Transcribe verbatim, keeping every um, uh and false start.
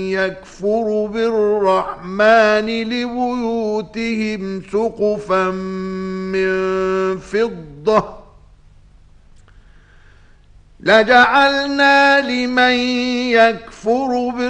يكفر بالرحمن لبيوتهم سقفا من فضة لجعلنا لمن يكفر بالرحمن